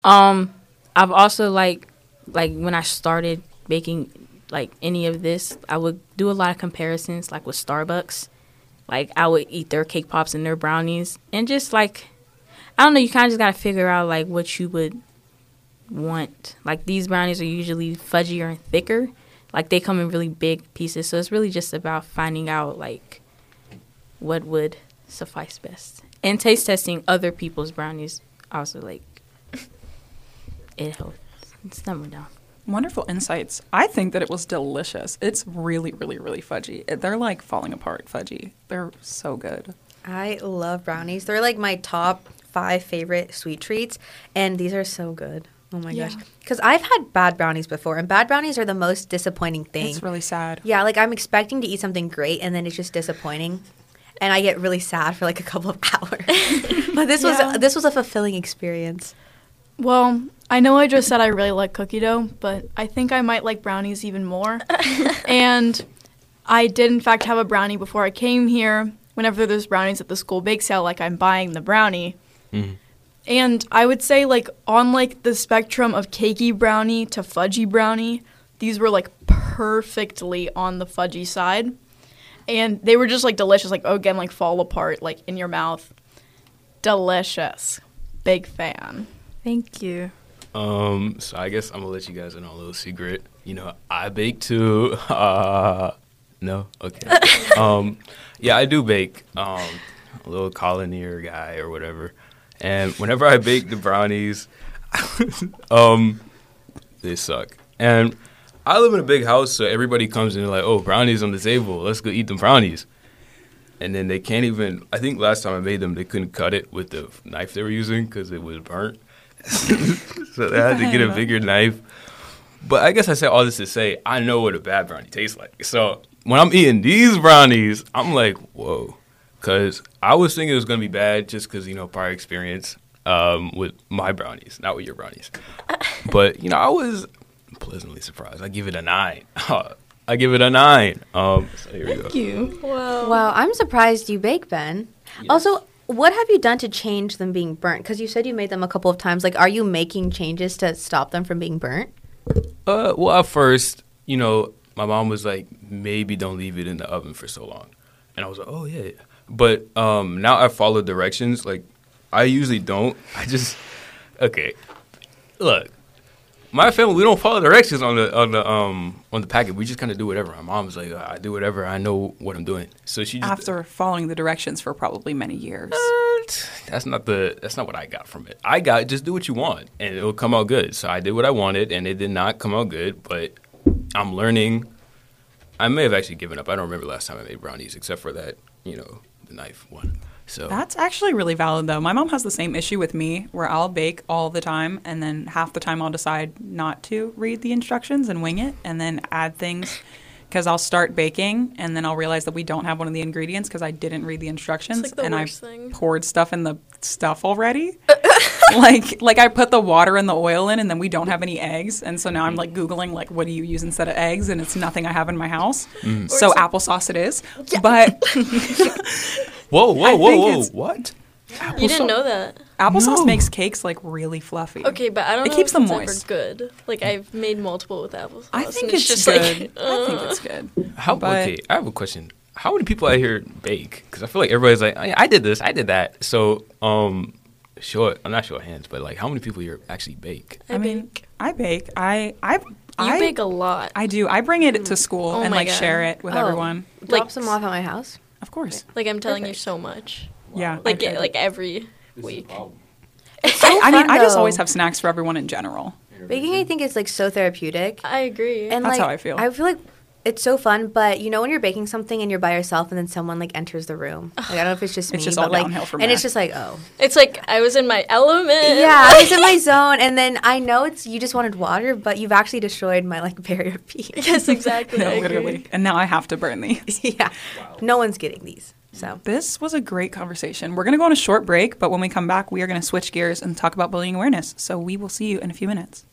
I've also like when I started baking like any of this, I would do a lot of comparisons like with Starbucks. Like I would eat their cake pops and their brownies and just like I don't know, you kind of just got to figure out like what you would want. Like these brownies are usually fudgier and thicker. Like they come in really big pieces. So it's really just about finding out like what would suffice best. And taste testing other people's brownies also like it helps. It's number down. Wonderful insights. I think that it was delicious. It's really, really, really fudgy. They're like falling apart fudgy. They're so good. I love brownies. They're like my top 5 favorite sweet treats, and these are so good. Oh my gosh. Because I've had bad brownies before, and bad brownies are the most disappointing thing. It's really sad. Yeah, like I'm expecting to eat something great, and then it's just disappointing. And I get really sad for like a couple of hours. But this was a fulfilling experience. Well, I know I just said I really like cookie dough, but I think I might like brownies even more. And I did, in fact, have a brownie before I came here. Whenever there's brownies at the school bake sale, like, I'm buying the brownie. Mm. And I would say, like, on, like, the spectrum of cakey brownie to fudgy brownie, these were, like, perfectly on the fudgy side. And they were just, like, delicious. Like, again, like, fall apart, like, in your mouth. Delicious. Big fan. Thank you. So I guess I'm gonna let you guys in on a little secret. You know, I bake too. No? Okay. Yeah, I do bake. A little colonier guy or whatever. And whenever I bake the brownies, they suck. And I live in a big house, so everybody comes in and like, oh, brownies on the table. Let's go eat them brownies. And then they can't even, I think last time I made them, they couldn't cut it with the knife they were using because it was burnt. So they had to get a bigger knife. But I guess I said all this to say I know what a bad brownie tastes like. So when I'm eating these brownies, I'm like, whoa. Because I was thinking it was going to be bad just because, you know, prior experience with my brownies, not with your brownies. But, you know, I was pleasantly surprised. I give it a 9. I give it a 9. So here we go. Thank you. Wow, I'm surprised you bake, Ben. Yes. Also, what have you done to change them being burnt? Because you said you made them a couple of times. Like, are you making changes to stop them from being burnt? Well, at first, you know, my mom was like, maybe don't leave it in the oven for so long. And I was like, oh, yeah. But now I follow directions. Like, I usually don't. Okay. Look, my family, we don't follow directions on the packet. We just kind of do whatever. My mom's like, I do whatever. I know what I'm doing. So she just, After following the directions for probably many years. that's not what I got from it. I got just do what you want and it'll come out good. So I did what I wanted and it did not come out good, but I'm learning. I may have actually given up. I don't remember last time I made brownies except for that, you know, the knife one. So That's actually really valid, though. My mom has the same issue with me where I'll bake all the time, and then half the time I'll decide not to read the instructions and wing it and then add things because I'll start baking, and then I'll realize that we don't have one of the ingredients because I didn't read the instructions, It's like the and I worst thing. poured stuff in the stuff already. like I put the water and the oil in, and then we don't have any eggs, and so now I'm like Googling, like, what do you use instead of eggs, and it's nothing I have in my house. So applesauce it is. Yeah. But Whoa! it's- What? You didn't know that. applesauce makes cakes like really fluffy. Okay, but I don't It know keeps if them it's moist. ever good. Like, I've made multiple with applesauce. I and think it's just good. like, I think it's good. Okay, I have a question. How many people out here bake? Because I feel like everybody's like, I did this, I did that. So, I'm not short hands, but like, how many people here actually bake? I bake. I bake. I You bake a lot. I do. I bring it to school Oh and my like God. share it with everyone. Drop Like- some off at my house. Of course. Like, I'm telling you so much. Yeah. Like, I like every week. I mean, fun, I just though. always have snacks for everyone in general. Baking, I think, is like so therapeutic. I agree. And That's like, how I feel. I feel like it's so fun, but you know when you're baking something and you're by yourself and then someone like enters the room. Like I don't know if it's just me, It's just but all like, downhill from and there. it's just like, oh, It's like I was in my element. yeah, I was in my zone, and then I know it's you just wanted water, but you've actually destroyed my like barrier piece. Yes, exactly. No, I agree. literally. And now I have to burn these. Yeah, no one's getting these. So This was a great conversation. We're going to go on a short break, but when we come back, we are going to switch gears and talk about bullying awareness. So we will see you in a few minutes.